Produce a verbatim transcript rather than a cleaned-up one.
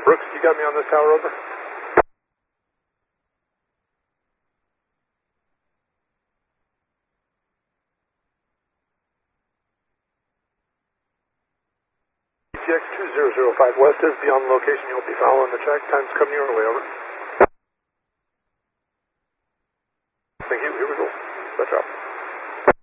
Brooks, you got me on this tower, over? T X two zero zero five West is beyond the location. You'll be following the track. Time's coming your way, over.